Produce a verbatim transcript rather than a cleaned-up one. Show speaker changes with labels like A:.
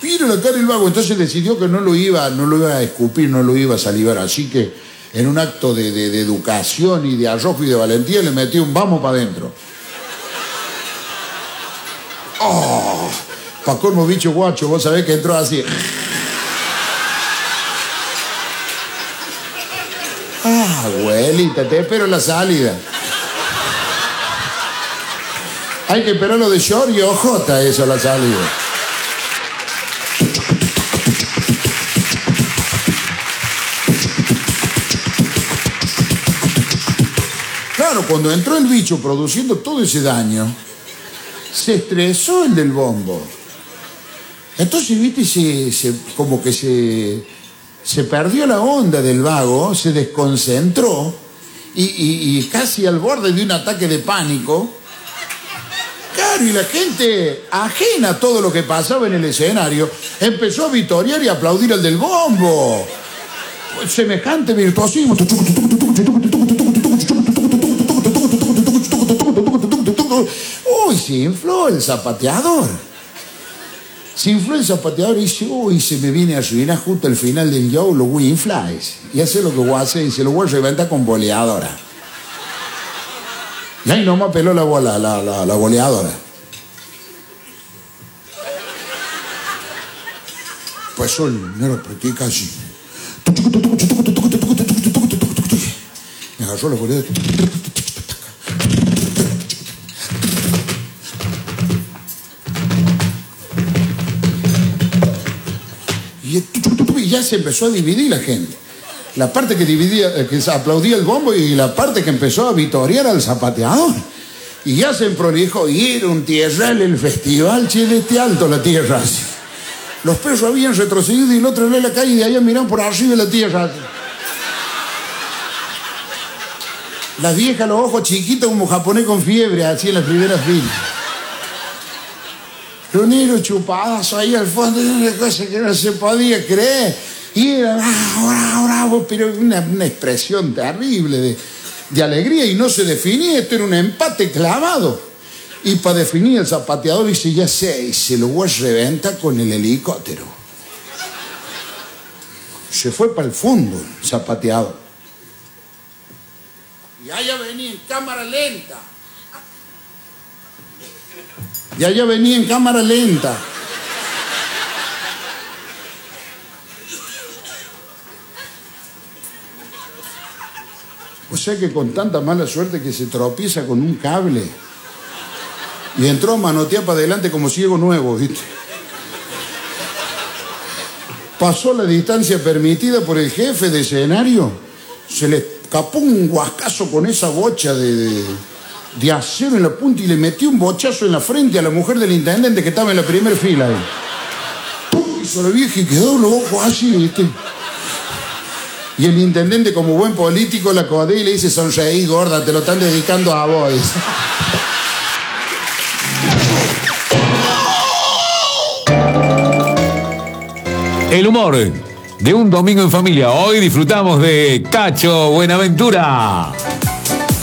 A: mira la cara del vago. Entonces decidió que no lo iba, no lo iba a escupir, no lo iba a salivar. Así que en un acto de, de, de educación y de arrojo y de valentía le metió un vamos para adentro. ¡Oh! Pa' colmo, bicho guacho, vos sabés que entró así. Ah, abuelita, te espero en la salida. Hay que esperarlo de short y ojota eso, la salida. Claro, cuando entró el bicho produciendo todo ese daño, se estresó el del bombo. Entonces, viste, se, se, como que se, se perdió la onda del vago, se desconcentró y, y, y casi al borde de un ataque de pánico. Claro, y la gente, ajena a todo lo que pasaba en el escenario, empezó a vitorear y a aplaudir al del bombo. Semejante virtuosismo. Uy, se infló el zapateador. Se infló el zapateador y dice, uy, se me viene a arruinar justo al final del show, lo voy a inflar. Y hace lo que voy a hacer y se lo voy a reventar con boleadora. Y ahí nomás peló la, bola, la, la, la boleadora. Pasó el negro practica así. Me agarró la boleadora. Y ya se empezó a dividir la gente. La parte que dividía, que aplaudía el bombo y la parte que empezó a vitorear al zapateador. Y ya se prolijó y era un tierral el festival Chilete Alto, la tierra. Los perros habían retrocedido y el otro en la calle y de allá miraban por arriba de la tierra. Las viejas, los ojos chiquitos como japonés con fiebre, así en las primeras filas. Los negros chupadas ahí al fondo, una cosa que no se podía creer. Y era bravo, bravo, bravo, pero una, una expresión terrible de, de alegría y no se definía. Esto era un empate clavado. Y para definir el zapateador dice, ya sé, y se lo voy a reventar con el helicóptero. Se fue para el fondo el zapateador. Y allá venía en cámara lenta. Y allá venía en cámara lenta. O sea que con tanta mala suerte que se tropieza con un cable. Y entró a manotear para adelante como ciego nuevo, ¿viste? Pasó la distancia permitida por el jefe de escenario. Se le escapó un guascazo con esa bocha de... de de acero en la punta y le metió un bochazo en la frente a la mujer del intendente que estaba en la primera fila ahí. ¡Pum! Hizo la vieja y quedó los ojos así, ¿viste? Y el intendente, como buen político, la codea y le dice, sonreí, gorda, te lo están dedicando a vos.
B: El humor de un domingo en familia. Hoy disfrutamos de Cacho Buenaventura.